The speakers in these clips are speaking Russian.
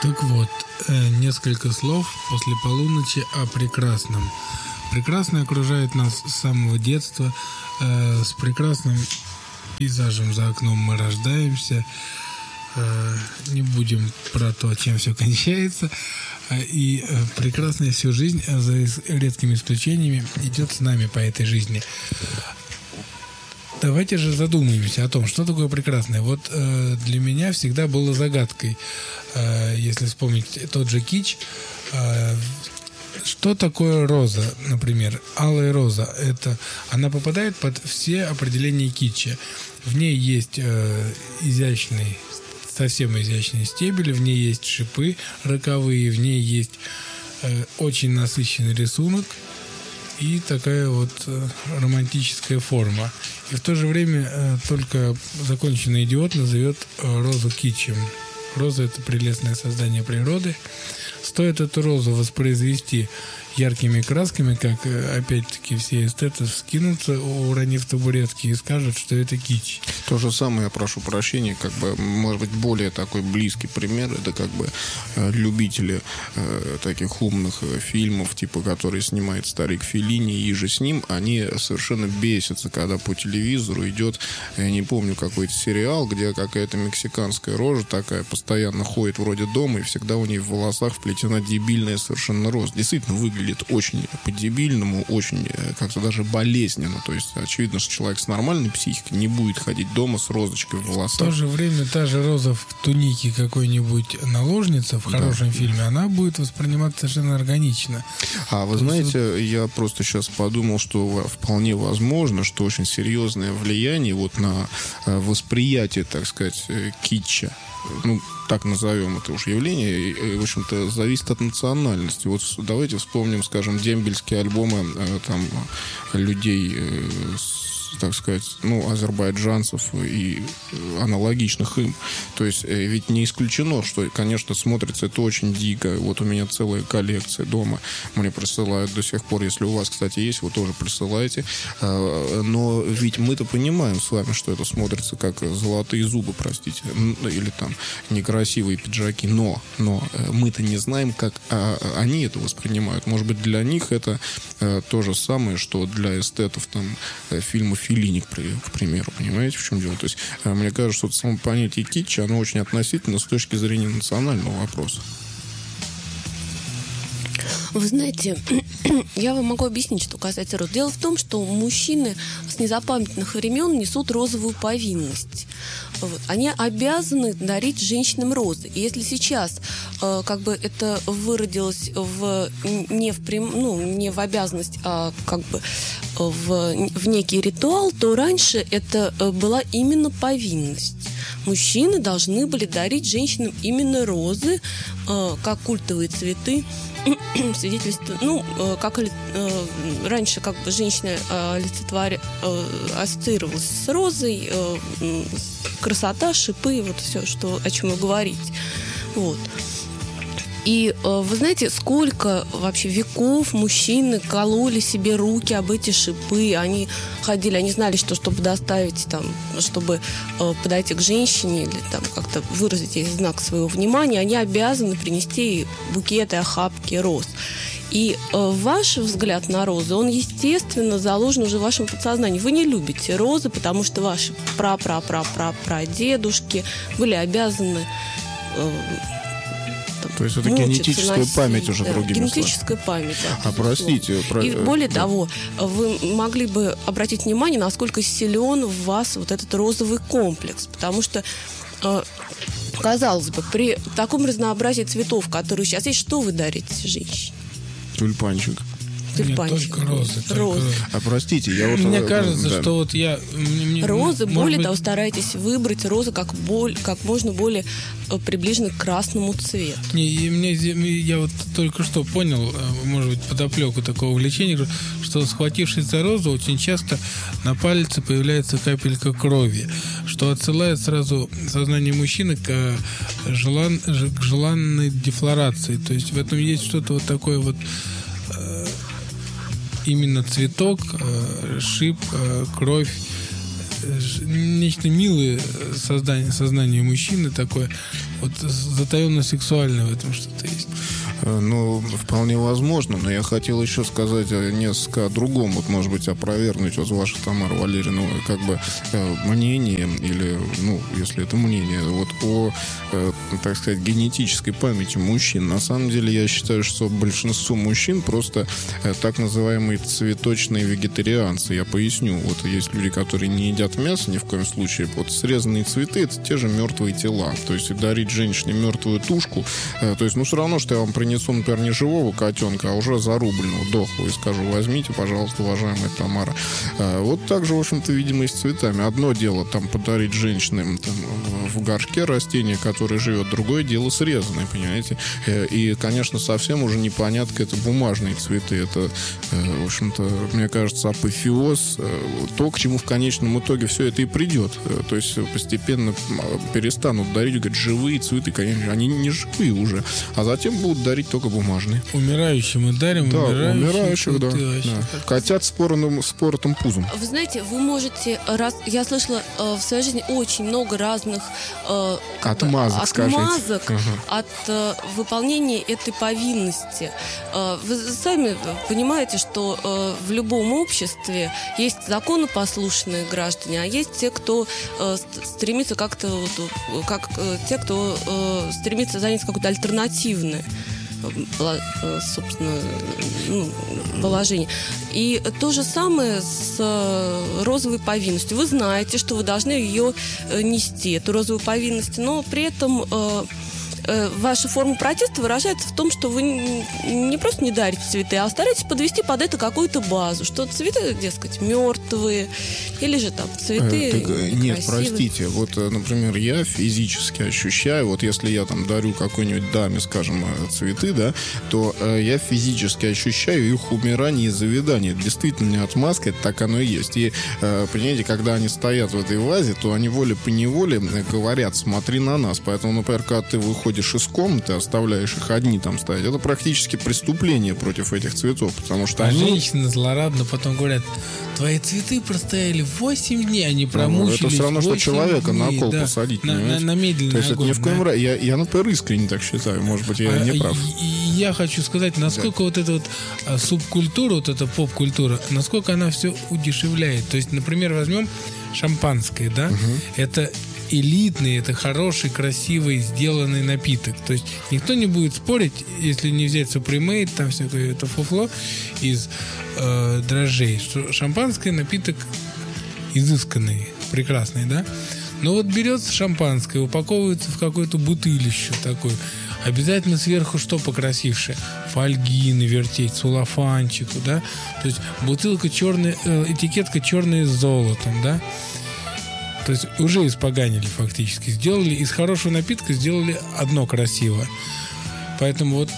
Так вот, несколько слов после полуночи о прекрасном. Прекрасное окружает нас с самого детства. С прекрасным пейзажем за окном мы рождаемся. Не будем про то, чем все кончается. И прекрасная всю жизнь, за редкими исключениями, идет с нами по этой жизни. Давайте же задумаемся о том, что такое прекрасное. Вот для меня всегда было загадкой, если вспомнить тот же кич, что такое роза, например, алая роза. Она попадает под все определения китча. В ней есть изящный, совсем изящный стебель, в ней есть шипы роковые, в ней есть очень насыщенный рисунок и такая вот романтическая форма. И в то же время только законченный идиот назовет розу китчем. Роза — это прелестное создание природы. Стоит эту розу воспроизвести яркими красками, как опять-таки все эстеты вскинутся, уронив табуретки, и скажут, что это кич. То же самое, я прошу прощения, как бы, может быть, более такой близкий пример, это как бы любители таких умных фильмов, типа, которые снимает старик Феллини, и же с ним, они совершенно бесятся, когда по телевизору идет, я не помню, какой-то сериал, где какая-то мексиканская рожа такая постоянно ходит вроде дома, и всегда у нее в волосах вплетена дебильная совершенно роза. Действительно выглядит очень по-дебильному, очень как-то даже болезненно. То есть очевидно, что человек с нормальной психикой не будет ходить дома с розочкой в волосах. В то же время та же роза в тунике какой-нибудь наложницы в хорошем фильме, она будет восприниматься совершенно органично. А вы знаете, я просто сейчас подумал, что вполне возможно, что очень серьезное влияние вот на восприятие, так сказать, китча, ну, так назовем это уж явление, и, в общем-то, зависит от национальности. Вот давайте вспомним, скажем, дембельские альбомы там людей так сказать, ну, азербайджанцев и аналогичных им. То есть ведь не исключено, что, конечно, смотрится это очень дико. Вот у меня целая коллекция дома. Мне присылают до сих пор. Если у вас, кстати, есть, вы тоже присылаете. Но ведь мы-то понимаем с вами, что это смотрится как золотые зубы, простите, или там некрасивые пиджаки. Но мы-то не знаем, как они это воспринимают. Может быть, для них это то же самое, что для эстетов там фильма Феллини, к примеру. Понимаете, в чем дело? То есть, мне кажется, что само понятие китча, оно очень относительно с точки зрения национального вопроса. Вы знаете, я вам могу объяснить, что касается роз. Дело в том, что мужчины с незапамятных времен несут розовую повинность. Вот. Они обязаны дарить женщинам розы. И если сейчас как бы это выродилось не в обязанность, а как бы в некий ритуал, то раньше это была именно повинность. Мужчины должны были дарить женщинам именно розы, как культовые цветы, свидетельство, как раньше как бы женщина ассоциировалась с розой, красота, шипы, вот все, о чем вы говорите. Вот. И вы знаете, сколько вообще веков мужчины кололи себе руки об эти шипы. Они ходили, они знали, что чтобы доставить там, чтобы подойти к женщине или там как-то выразить ей знак своего внимания, они обязаны принести букеты, охапки роз. И ваш взгляд на розы, он, естественно, заложен уже в вашем подсознании. Вы не любите розы, потому что ваши прадедушки были обязаны... То есть это генетическая память уже, другими словами. Генетическая память, да. Простите. И более того, вы могли бы обратить внимание, насколько силен в вас вот этот розовый комплекс. Потому что, казалось бы, при таком разнообразии цветов, которые сейчас есть, что вы дарите женщине? Тюльпанчик. Нет, только розы. Простите, я вот... Мне кажется, что вот я... Розы, более того, старайтесь выбрать розы как можно более приближены к красному цвету. Я вот только что понял, может быть, подоплеку такого увлечения, что, схватившись за розу, очень часто на пальце появляется капелька крови, что отсылает сразу сознание мужчины к желанной дефлорации. То есть в этом есть что-то вот такое вот... Именно цветок, шип, кровь, нечто милое сознанию мужчины такое, вот затаенно-сексуальное в этом что-то есть. Ну, вполне возможно, но я хотел еще сказать несколько о другом, вот, может быть, опровергнуть вот ваше, Тамара Валерьевна, как бы мнение, или, ну, если это мнение, вот о, так сказать, генетической памяти мужчин. На самом деле, я считаю, что большинство мужчин просто так называемые цветочные вегетарианцы. Я поясню. Вот есть люди, которые не едят мясо ни в коем случае. Вот срезанные цветы — это те же мертвые тела. То есть дарить женщине мертвую тушку, то есть, ну, все равно, что я вам принесу, например, не живого котенка, а уже зарубленного, дохлого, и скажу: возьмите, пожалуйста, уважаемая Тамара. Вот так же, в общем-то, видимо, и с цветами. Одно дело там подарить женщинам там, в горшке растение, которое живет, другое дело срезанное, понимаете? И, конечно, совсем уже непонятно, это бумажные цветы. Это, в общем-то, мне кажется, апофеоз, то, к чему в конечном итоге все это и придет. То есть постепенно перестанут дарить, говорят, живые цветы, конечно, они не живые уже, а затем будут дарить только бумажные. Умирающим мы дарим, да, умирающих, да. Котят с поротым пузом. Вы знаете, вы можете... Я слышала в своей жизни очень много разных отмазок от выполнения этой повинности. Вы сами понимаете, что в любом обществе есть законопослушные граждане, а есть те, кто стремится как-то... те, кто стремится занять какое-то альтернативное, собственно, положение. И то же самое с розовой повинностью. Вы знаете, что вы должны ее нести, эту розовую повинность, но при этом ваша форма протеста выражается в том, что вы не просто не дарите цветы, а стараетесь подвести под это какую-то базу, что цветы, дескать, мертвые, или же там цветы нет, простите, вот, например, я физически ощущаю, вот если я там дарю какой-нибудь даме, скажем, цветы, да, то я физически ощущаю их умирание и завядание. Это действительно не отмазка, это так оно и есть. И, понимаете, когда они стоят в этой вазе, то они волей-поневоле говорят: смотри на нас. Поэтому, например, когда ты выходишь из комнаты, оставляешь их одни там стоять, это практически преступление против этих цветов, потому что женщины злорадно потом говорят: твои цветы простояли 8 дней, они промучились. Это все равно, что человека дней, на кол посадить, на медленный огонь. То есть огонь, это ни в коем разе. Я, например, искренне так считаю, может быть, я не прав. И я хочу сказать, насколько вот эта вот субкультура, вот эта поп-культура, насколько она все удешевляет. То есть, например, возьмем шампанское, да, это элитный, это хороший, красивый, сделанный напиток. То есть никто не будет спорить, если не взять Supreme, там всякое это фуфло из дрожжей, что шампанское напиток изысканный, прекрасный, да? Но вот берется шампанское, упаковывается в какую-то бутылищу такую, обязательно сверху что покрасивше? Фольги навертеть, целлофанчику, да? То есть бутылка черная, этикетка черная с золотом, да? То есть уже испоганили фактически. Сделали из хорошего напитка, сделали одно красивое. Поэтому вот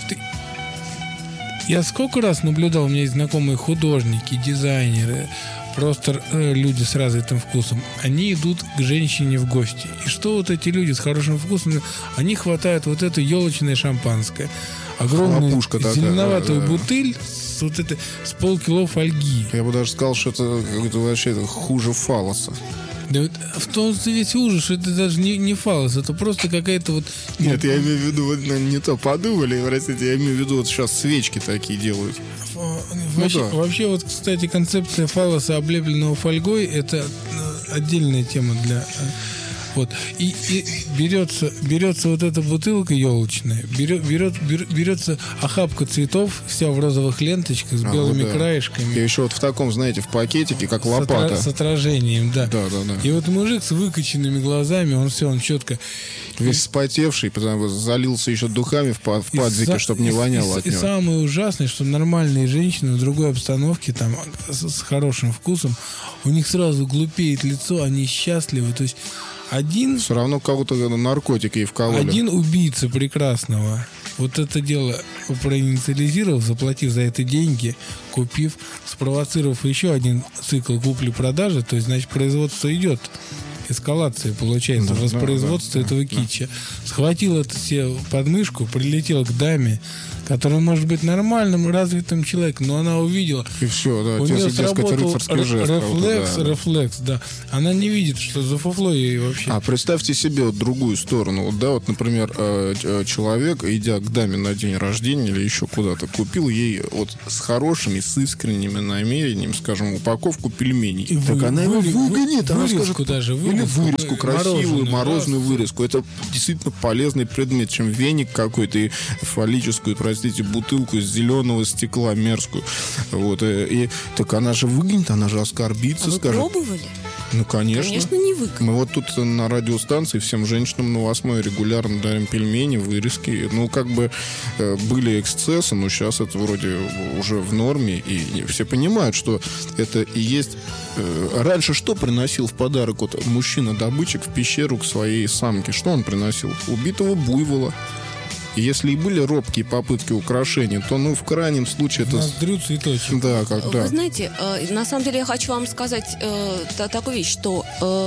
я сколько раз наблюдал, у меня есть знакомые художники, дизайнеры, просто люди с развитым вкусом. Они идут к женщине в гости. И что вот эти люди с хорошим вкусом, они хватают вот это елочное шампанское, огромную зеленоватую бутыль с полкило фольги. Я бы даже сказал, что это вообще хуже фалоса. Да вот в том весь ужас, что это даже не фалос, это просто какая-то вот... Нет, я имею в виду, вот, не то подумали, простите, я имею в виду, вот сейчас свечки такие делают. Вообще, вот, кстати, концепция фалоса, облепленного фольгой, это отдельная тема для... Вот. И берется вот эта бутылка елочная, берется охапка цветов, вся в розовых ленточках с белыми краешками. И еще вот в таком, знаете, в пакетике, как лопата. С отражением, да. Да. И вот мужик с выкоченными глазами, он четко... Весь вспотевший, потому что залился еще духами в падзике, чтобы не воняло от него. И самое ужасное, что нормальные женщины в другой обстановке, там, с хорошим вкусом, у них сразу глупеет лицо, они счастливы. То есть один... Все равно кого-то наркотики и вкололи. Один убийца прекрасного вот это дело проинициализировал, заплатив за это деньги, купив, спровоцировав еще один цикл купли-продажи, то есть, значит, производство идет. Эскалация получается, воспроизводство этого китча. Схватил это себе под мышку, прилетел к даме, который может быть нормальным, развитым человеком, но она увидела. И все, да, у нее сработал рефлекс, да. Она не видит, что за фуфло ей вообще. А представьте себе вот другую сторону. Вот, да, вот, например, человек, идя к даме на день рождения или еще куда-то, купил ей вот с хорошими, с искренними намерениями, скажем, упаковку пельменей. И так она его выгонит, она вырезку скажет, даже, или вырезку красивую, морозную да, вырезку. Это действительно полезный предмет, чем веник какой-то и фаллическую, простите, бутылку из зеленого стекла мерзкую. Вот. И так она же выгонит, она же оскорбится, вы скажет. пробовали? Ну, конечно. Конечно, не выгонит. Мы вот тут на радиостанции всем женщинам на 8 регулярно дарим пельмени, вырезки. Ну, как бы были эксцессы, но сейчас это вроде уже в норме. И все понимают, что это и есть... Раньше что приносил в подарок вот мужчина-добытчик в пещеру к своей самке? Что он приносил? Убитого буйвола. И если и были робкие попытки украшений, то, ну, в крайнем случае это... Ноздрю цветочек. Да, когда... Вы знаете, на самом деле я хочу вам сказать такую вещь, что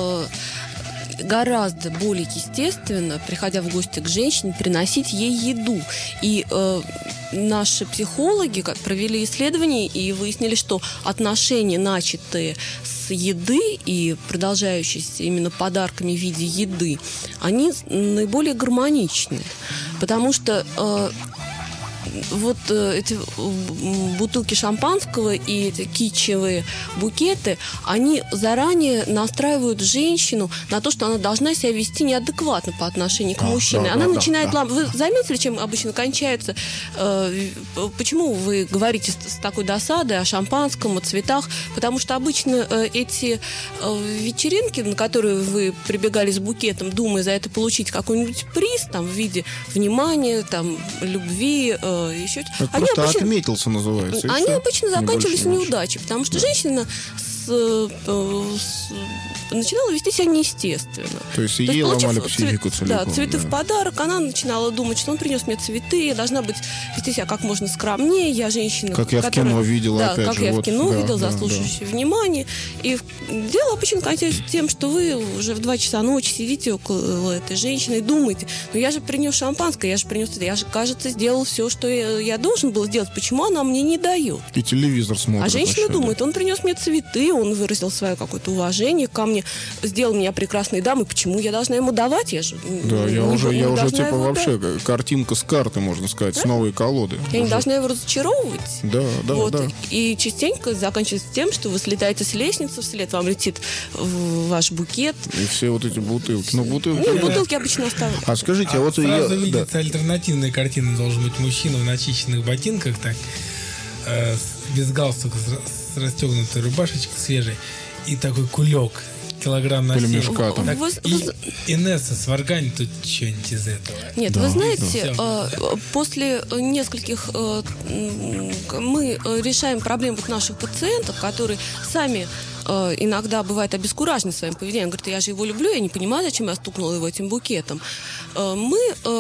гораздо более естественно, приходя в гости к женщине, приносить ей еду. И наши психологи провели исследования и выяснили, что отношения, начатые с еды и продолжающиеся именно подарками в виде еды, они наиболее гармоничны. Потому что вот эти бутылки шампанского и эти китчевые букеты, они заранее настраивают женщину на то, что она должна себя вести неадекватно по отношению к мужчине. Она начинает... Вы заметили, чем обычно кончается? Почему вы говорите с такой досадой о шампанском, о цветах? Потому что обычно эти вечеринки, на которые вы прибегали с букетом, думая за это получить какой-нибудь приз там, в виде внимания, там, любви, еще... Это они просто обычно, отметился, называется. Они обычно заканчивались неудачей, потому что женщина начинала вести себя неестественно. То есть ей ломали психику целиком. Да, цветы в подарок. Она начинала думать, что он принес мне цветы, я должна вести себя как можно скромнее. Я женщина, как я которая, в кино видела, да, опять как же. я вот, в кино да, видела, да, заслуживающее внимание. И дело обычно кончается тем, что вы уже в 2 часа ночи сидите около этой женщины и думаете, ну я же принес шампанское, я же принес это, я же, кажется, сделал все, что я должен был сделать. Почему она мне не дает? И телевизор смотрит. А женщина думает, он принес мне цветы, он выразил свое какое-то уважение ко мне, сделал меня прекрасной дамой, почему я должна ему давать? Я же я уже типа вообще картинка с карты, можно сказать, с новой колоды. Я не должна его разочаровывать. Да. И частенько заканчивается тем, что вы слетаете с лестницы, вслед вам летит ваш букет. И все вот эти бутылки. Бутылки обычно оставляют. А скажите, вот сразу видится альтернативная картина. Должен быть мужчина в начищенных ботинках, так, без галстука, с расстегнутой рубашечкой свежей, и такой кулек, килограмм на 7. Инесса, сваргань тут что-нибудь из этого. Нет, да, вы знаете, после нескольких... мы решаем проблемы наших пациентов, которые сами иногда бывает обескуражены своим поведением. Говорят, я же его люблю, я не понимаю, зачем я стукнула его этим букетом. Мы...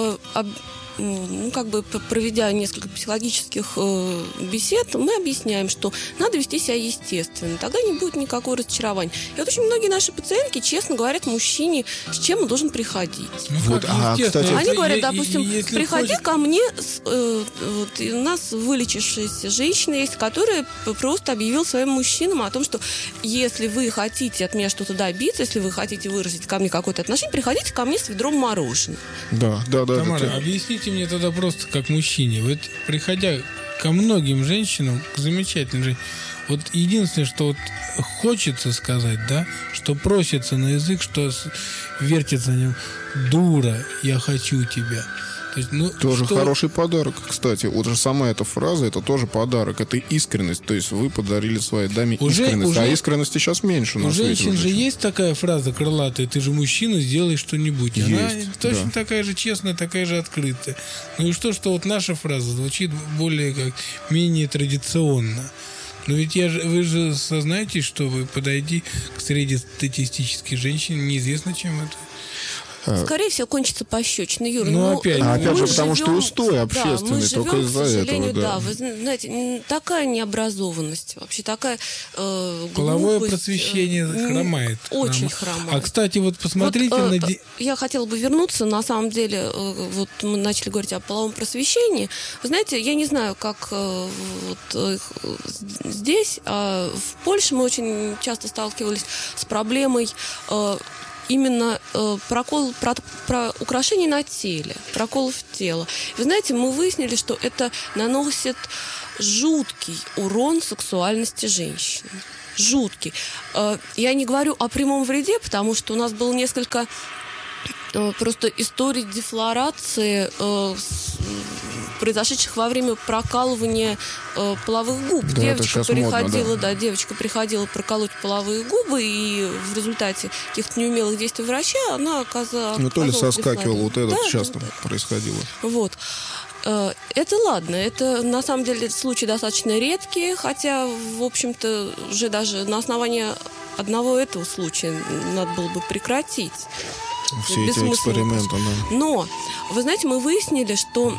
проведя несколько психологических бесед, мы объясняем, что надо вести себя естественно, тогда не будет никакого разочарования. И вот очень многие наши пациентки честно говорят мужчине, с чем он должен приходить. Кстати, они говорят, допустим, приходи ко мне, у нас вылечившаяся женщина есть, которая просто объявила своим мужчинам о том, что если вы хотите от меня что-то добиться, если вы хотите выразить ко мне какое-то отношение, приходите ко мне с ведром мороженого. Да. Тамара, объясните мне тогда просто как мужчине. Вот приходя ко многим женщинам, к замечательным женщинам, вот единственное, что вот хочется сказать, да, что просится на язык, что вертится на нем: дура, я хочу тебя. То есть, тоже хороший подарок, кстати. Вот же сама эта фраза, это тоже подарок. Это искренность. То есть вы подарили своей даме искренность. А искренности сейчас меньше на свете. У женщин же есть такая фраза крылатая: ты же мужчина, сделай что-нибудь. Она точно такая же честная, такая же открытая. Ну и что вот наша фраза звучит более менее традиционно. Но ведь вы же сознаете, что вы подойди к среднестатистической женщине, неизвестно, чем это. скорее всего, кончится пощечиной. Юра, опять же, потому что устой общественный, мы живем, только из-за к сожалению, этого. Да, вы знаете, такая необразованность, вообще такая половое глупость, просвещение хромает. Очень хромает. А, кстати, вот посмотрите я хотела бы вернуться, на самом деле, вот мы начали говорить о половом просвещении. Вы знаете, я не знаю, как здесь, в Польше мы очень часто сталкивались с проблемой именно про украшения на теле, проколов тела. Вы знаете, мы выяснили, что это наносит жуткий урон сексуальности женщин. Жуткий. Я не говорю о прямом вреде, потому что у нас было несколько просто историй дефлорации, произошедших во время прокалывания половых губ. Да, девочка приходила проколоть половые губы, и в результате каких-то неумелых действий врача она оказалась... то ли соскакивала, вот это часто происходило. Вот. Это ладно, это на самом деле случаи достаточно редкие, хотя, в общем-то, уже даже на основании одного этого случая надо было бы прекратить. Все эти эксперименты, да. Но, вы знаете, мы выяснили, что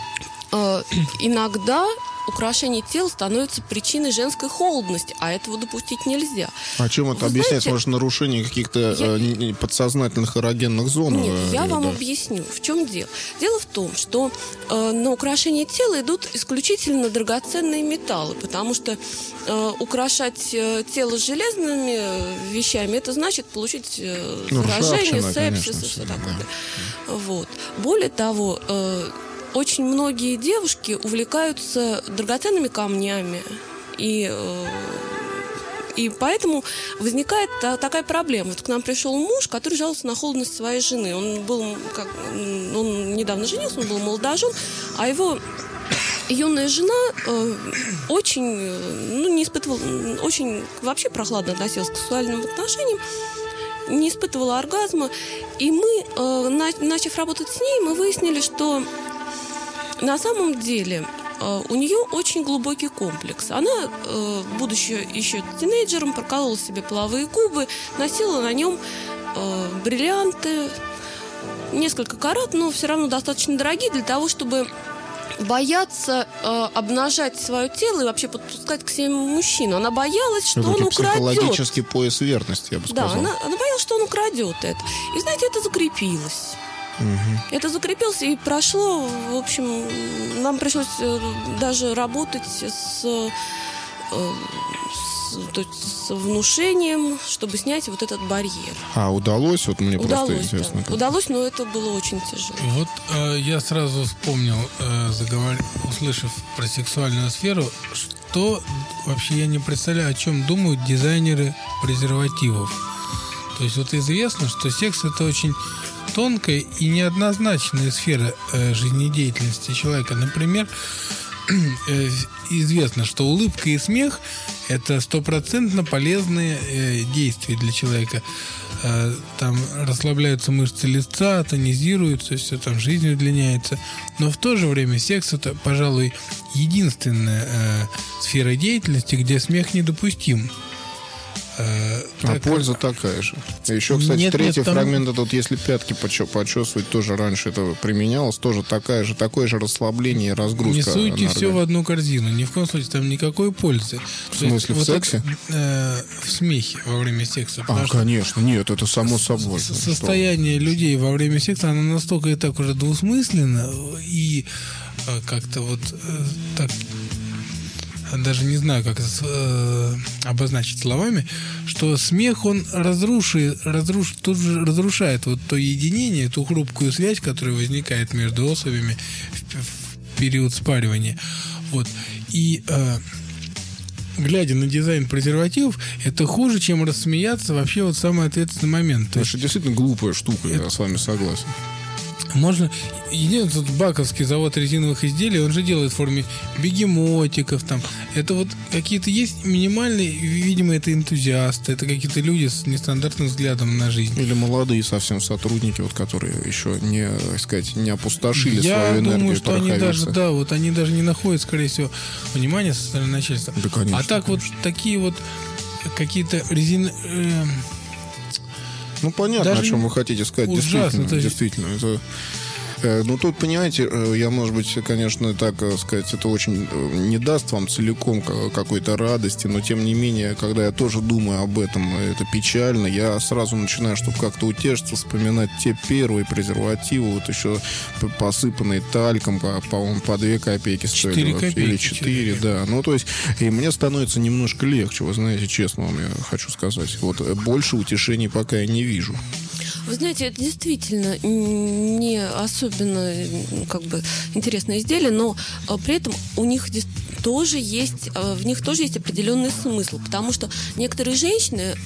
иногда украшение тела становится причиной женской холодности, а этого допустить нельзя. А чем это объясняется? Может, нарушение каких-то подсознательных эрогенных зон? Нет, я вам объясню. В чем дело? Дело в том, что на украшение тела идут исключительно драгоценные металлы, потому что украшать тело железными вещами, это значит получить заражение, сепсис и все такое. Да. Вот. Более того, очень многие девушки увлекаются драгоценными камнями, и поэтому возникает такая проблема. Вот к нам пришел муж, который жаловался на холодность своей жены. Он недавно женился, он был молодожен, а его юная жена очень не испытывала, очень вообще прохладно относилась к сексуальным отношениям, не испытывала оргазма. И мы, начав работать с ней, мы выяснили, что на самом деле у нее очень глубокий комплекс. Она, будучи еще тинейджером, проколола себе половые губы, носила на нем бриллианты, несколько карат, но все равно достаточно дорогие для того, чтобы бояться обнажать свое тело и вообще подпускать к себе мужчину. Она боялась, что он украдет. Психологический пояс верности, я бы сказал. Да, она боялась, что он украдет это. И, знаете, это закрепилось. Это закрепилось и прошло, в общем, нам пришлось даже работать с внушением, чтобы снять вот этот барьер. А удалось? Вот мне просто интересно. Да. Удалось, но это было очень тяжело. Вот я сразу вспомнил, услышав про сексуальную сферу, что вообще я не представляю, о чем думают дизайнеры презервативов. То есть вот известно, что секс — это очень тонкая и неоднозначная сфера жизнедеятельности человека. Например, известно, что улыбка и смех – это 100% полезные действия для человека. Там расслабляются мышцы лица, тонизируются, все там, жизнь удлиняется. Но в то же время секс – это, пожалуй, единственная сфера деятельности, где смех недопустим. Польза такая же. Еще, кстати, третий фрагмент, это вот если пятки почесывать, тоже раньше это применялось, тоже такое же расслабление и разгрузка. Не суйте все в одну корзину. Ни в коем случае там никакой пользы. В смысле, в сексе? В смехе во время секса. Конечно. Нет, это само собой. Состояние людей во время секса, оно настолько и так уже двусмысленно и как-то вот так... Даже не знаю, как это обозначить словами, что смех, он разрушает вот то единение, ту хрупкую связь, которая возникает между особями в период спаривания. Вот. И глядя на дизайн презервативов, это хуже, чем рассмеяться вообще вот самый ответственный момент. Это действительно глупая штука, я с вами согласен. Можно... Единственный тут Баковский завод резиновых изделий, он же делает в форме бегемотиков там. Это вот какие-то есть минимальные, видимо, это энтузиасты, это какие-то люди с нестандартным взглядом на жизнь. Или молодые совсем сотрудники, вот, которые еще не, так сказать, не опустошили свою энергию. Я думаю, что они даже, они даже не находят, скорее всего, внимания со стороны начальства. Да, конечно, а так конечно. Вот такие вот какие-то Ну, понятно, Даже о чем вы хотите сказать. ужасно, Действительно. Это... Ну, тут, понимаете, я, может быть, конечно, так сказать, это очень не даст вам целиком какой-то радости, но, тем не менее, когда я тоже думаю об этом, это печально, я сразу начинаю, чтобы как-то утешиться, вспоминать те первые презервативы, вот еще посыпанные тальком, по-моему, по 2 копейки стоили. 4 копейки. Или 4, да. Ну, то есть, и мне становится немножко легче, вы знаете, честно вам я хочу сказать. Вот больше утешений пока я не вижу. Вы знаете, это действительно не особенно как бы интересное изделие, но при этом у них тоже есть, в них тоже есть определенный смысл, потому что некоторые женщины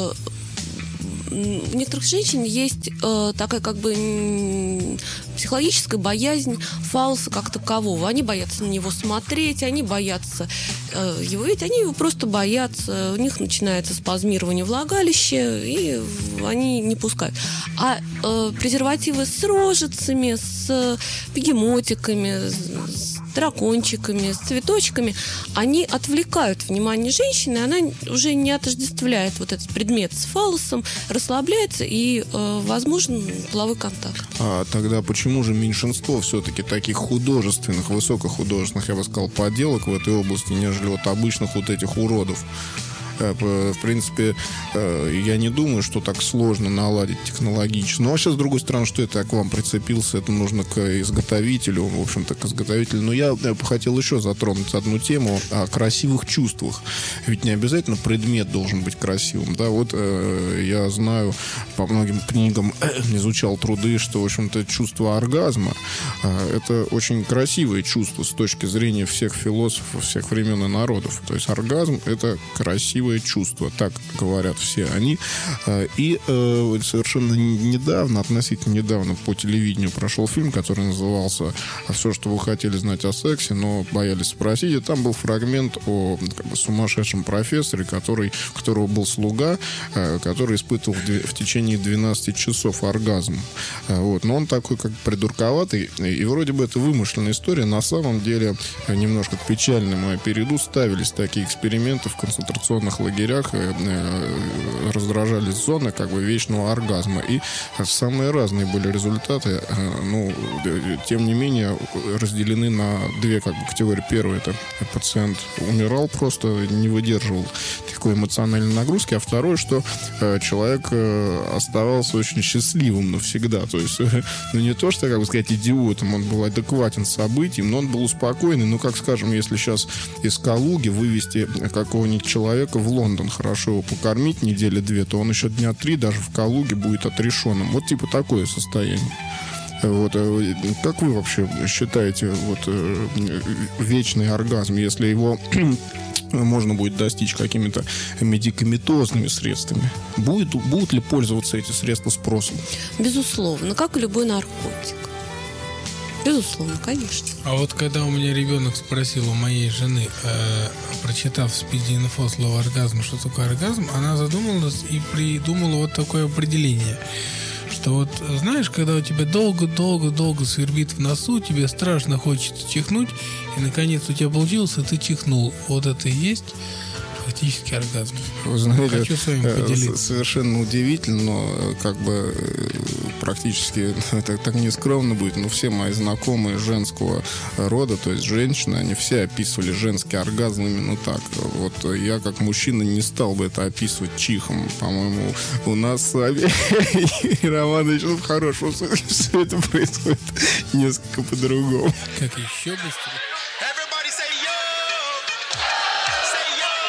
у некоторых женщин есть такая как бы психологическая боязнь фаллоса как такового. Они боятся на него смотреть, они боятся его видеть, они его просто боятся. У них начинается спазмирование влагалища, и они не пускают. А презервативы с рожицами, с бегемотиками, с дракончиками, с цветочками, они отвлекают внимание женщины, она уже не отождествляет вот этот предмет с фаллосом, расслабляется, и возможен половой контакт. А тогда почему же меньшинство все-таки таких художественных, высокохудожественных, я бы сказал, поделок в этой области, нежели вот обычных вот этих уродов? В принципе, я не думаю, что так сложно наладить технологически. Ну, а сейчас, с другой стороны, что это я к вам прицепился, это нужно к изготовителю, в общем-то, к изготовителю. Но я хотел еще затронуть одну тему о красивых чувствах. Ведь не обязательно предмет должен быть красивым, да? Вот я знаю, по многим книгам изучал труды, что, в общем-то, чувство оргазма это очень красивое чувство с точки зрения всех философов, всех времен и народов. То есть оргазм — это красивое чувство, так говорят все они. И совершенно недавно, относительно недавно, по телевидению прошел фильм, который назывался «Все, что вы хотели знать о сексе, но боялись спросить». И там был фрагмент о сумасшедшем профессоре, у которого был слуга, который испытывал в течение 12 часов оргазм. Вот. Но он такой как придурковатый, и вроде бы это вымышленная история. На самом деле, немножко к печальному перейду, ставились такие эксперименты в концентрационных лагерях, раздражались зоны как бы вечного оргазма, и самые разные были результаты. Ну, тем не менее, разделены на 2 как бы категории. Первый — это пациент умирал, просто не выдерживал такой эмоциональной нагрузки, а второй, что человек оставался очень счастливым навсегда. То есть, ну, не то, что, как бы сказать, идиотом, он был адекватен событиям, но он был успокоенный. Ну, как, скажем, если сейчас из Калуги вывести какого-нибудь человека в Лондон, хорошо его покормить 2 недели, то он еще 3 дня даже в Калуге будет отрешенным. Вот типа такое состояние. Вот, как вы вообще считаете вот, вечный оргазм, если его можно будет достичь какими-то медикаментозными средствами? Будут ли пользоваться эти средства спросом? Безусловно, как и любой наркотик. Безусловно, конечно. А вот когда у меня ребенок спросил у моей жены, прочитав в Спиди-инфо слово оргазм, что такое оргазм, она задумалась и придумала вот такое определение. Что вот, знаешь, когда у тебя долго-долго-долго свербит в носу, тебе страшно хочется чихнуть, и наконец у тебя получилось, и ты чихнул. Вот это и есть фактически оргазм. Вы знаете, хочу с вами поделиться. Совершенно удивительно, но как бы практически так нескромно будет, но все мои знакомые женского рода, то есть женщины, они все описывали женский оргазм именно так. Вот я как мужчина не стал бы это описывать чихом. По-моему, у нас с вами, Романович, в хорошем смысле все это происходит несколько по-другому. Как еще быстрее?